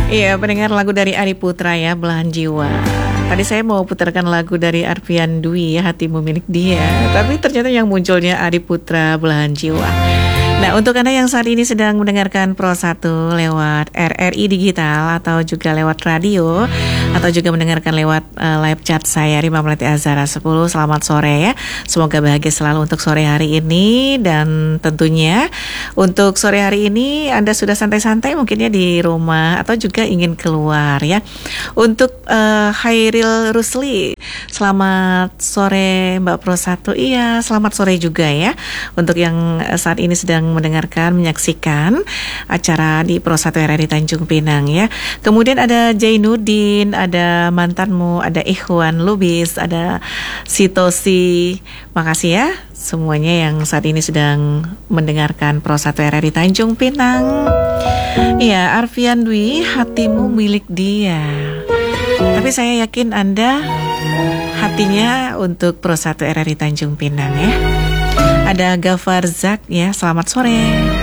Iya, pendengar lagu dari Ari Putra ya, Belahan Jiwa. Tadi saya mau putarkan lagu dari Arfian Dwi ya, Hatimu Milik Dia. Tapi ternyata yang munculnya Ari Putra, Belahan Jiwa. Nah, untuk Anda yang saat ini sedang mendengarkan Pro 1 lewat RRI Digital atau juga lewat radio atau juga mendengarkan lewat live chat saya Rima Melati Azhara 10, selamat sore ya. Semoga bahagia selalu untuk sore hari ini, dan tentunya untuk sore hari ini Anda sudah santai-santai mungkin ya di rumah atau juga ingin keluar ya. Untuk Hairil Rusli, selamat sore Mbak Pro 1. Iya, selamat sore juga ya untuk yang saat ini sedang mendengarkan, menyaksikan acara di Pro 1 RRI Tanjung Pinang ya. Kemudian ada Jainuddin, ada mantanmu, ada Ikhwan Lubis, ada Sitosi. Makasih ya semuanya yang saat ini sedang mendengarkan Pro 1 RRI Tanjung Pinang. Iya, Arfian Dwi, Hatimu Milik Dia. Tapi saya yakin Anda hatinya untuk Pro 1 RRI Tanjung Pinang ya. Ada Gafar Zak ya, selamat sore.